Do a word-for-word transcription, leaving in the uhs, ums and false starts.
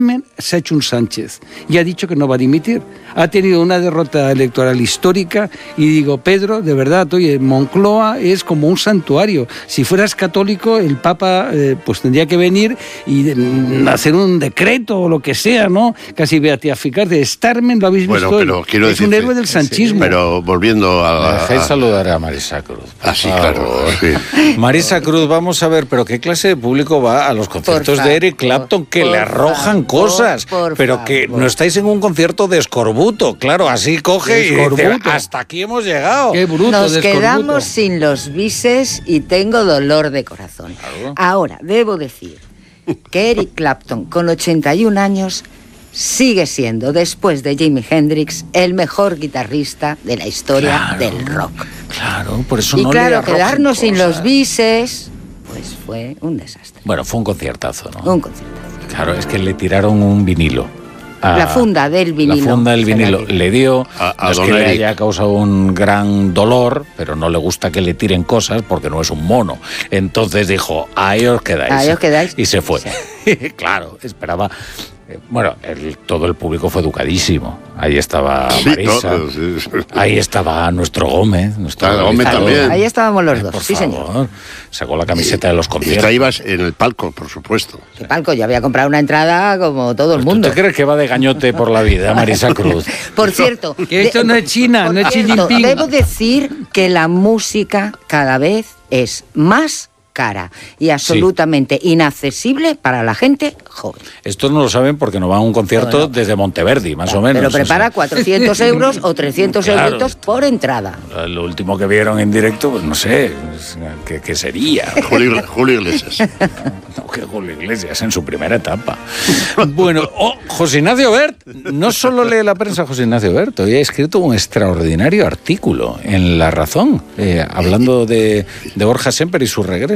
se ha hecho un Sánchez y ha dicho que no va a dimitir. Ha tenido una derrota electoral histórica y digo, Pedro, de verdad, oye, Moncloa es como un santuario. Si fueras católico, el Papa eh, pues tendría que venir y de, hacer un decreto o lo que sea, ¿no? Casi beatificarte. Starmen, lo habéis bueno, visto, pero quiero es un héroe del sanchismo. Sí, pero volviendo a... Me dejáis saludar a Marisa Cruz. Ah, sí, claro. Sí. Marisa Cruz, vamos a ver, pero ¿qué clase de público va a los conciertos favor, de Eric Clapton que le arrojan favor, cosas? por pero favor. que no estáis en un concierto de escorbuto, claro, así coge y dice, hasta aquí hemos llegado. Qué bruto, Nos de quedamos escorbuto. sin los bises y tengo dolor de corazón. Claro. Ahora, debo decir que Eric Clapton, con ochenta y un años, sigue siendo, después de Jimi Hendrix, el mejor guitarrista de la historia Claro, del rock. Claro, por eso Y no le claro, arrojen quedarnos sin cosas. los bises, pues fue un desastre. Bueno, fue un conciertazo, ¿no? Un concierto. Claro, es que le tiraron un vinilo. a- La funda del vinilo. La funda del se la vinilo tiró. le dio, A- a no es don que le Eric. haya causado un gran dolor, pero no le gusta que le tiren cosas porque no es un mono. Entonces dijo, ahí os quedáis. Ahí os quedáis. Y se fue. Sí. Claro, esperaba... eh, Bueno, el- todo el público fue educadísimo. Ahí estaba Sí, Marisa, todo, sí, sí. ahí estaba nuestro Gómez. Nuestro Ah, Gómez realizador. también. Ahí estábamos los Eh, dos, por sí señor. favor. Sacó la camiseta de los Y conciertos. te ibas en el palco, por supuesto. ¿Qué palco? Yo había comprado una entrada como todo el ¿Tú mundo. te crees que va de gañote por la vida, Marisa Cruz? Por cierto, Que esto de- no es China, por no es Xi cierto, Jinping. debo decir que la música cada vez es más cara y absolutamente inaccesible para la gente joven. Esto no lo saben porque no van a un concierto Bueno. desde Monteverdi, más o menos. Pero o sea, prepara cuatrocientos euros o trescientos Claro. euritos por entrada. Lo último que vieron en directo, pues no sé, es- ¿qué, qué sería? Julio, Julio Iglesias. No, que Julio Iglesias en su primera etapa. Bueno, oh, José Ignacio Bert, no solo lee la prensa José Ignacio Bert, hoy ha escrito un extraordinario artículo en La Razón, eh, hablando de, de Borja Semper y su regreso.